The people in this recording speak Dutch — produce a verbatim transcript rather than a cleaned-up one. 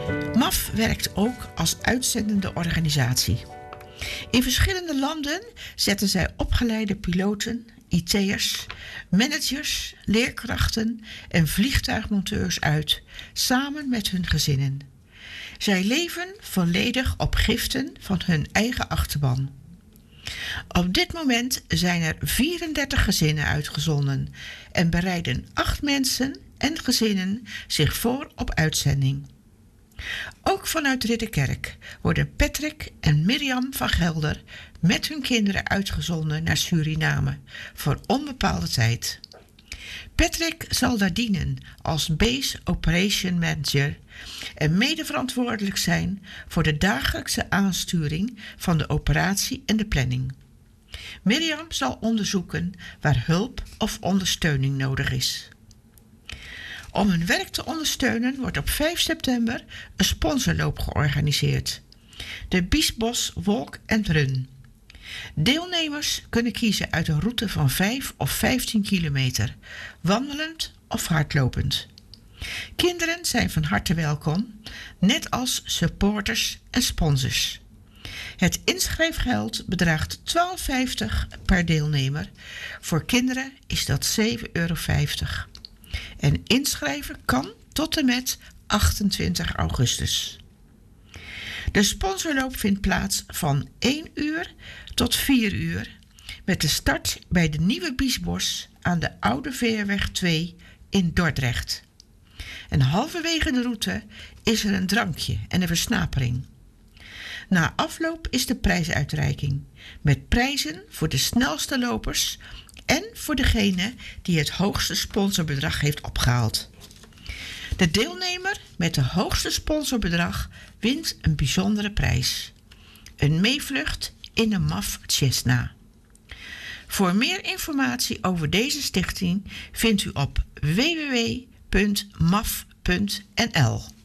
M A F werkt ook als uitzendende organisatie. In verschillende landen zetten zij opgeleide piloten, I T'ers, managers, leerkrachten en vliegtuigmonteurs uit, samen met hun gezinnen. Zij leven volledig op giften van hun eigen achterban. Op dit moment zijn er vierendertig gezinnen uitgezonden en bereiden acht mensen en gezinnen zich voor op uitzending. Ook vanuit Ridderkerk worden Patrick en Mirjam van Gelder met hun kinderen uitgezonden naar Suriname voor onbepaalde tijd. Patrick zal daar dienen als Base Operation Manager en medeverantwoordelijk zijn voor de dagelijkse aansturing van de operatie en de planning. Mirjam zal onderzoeken waar hulp of ondersteuning nodig is. Om hun werk te ondersteunen wordt op vijf september een sponsorloop georganiseerd. De Biesbos Walk and Run. Deelnemers kunnen kiezen uit een route van vijf of vijftien kilometer, wandelend of hardlopend. Kinderen zijn van harte welkom, net als supporters en sponsors. Het inschrijfgeld bedraagt twaalf vijftig per deelnemer. Voor kinderen is dat zeven euro vijftig. En inschrijven kan tot en met achtentwintig augustus. De sponsorloop vindt plaats van één uur tot vier uur met de start bij de Nieuwe Biesbos aan de Oude Veerweg twee in Dordrecht. En halverwege de route is er een drankje en een versnapering. Na afloop is de prijsuitreiking met prijzen voor de snelste lopers en voor degene die het hoogste sponsorbedrag heeft opgehaald. De deelnemer met het hoogste sponsorbedrag wint een bijzondere prijs. Een meevlucht in een M A F Cessna. Voor meer informatie over deze stichting vindt u op w w w punt m a f punt n l.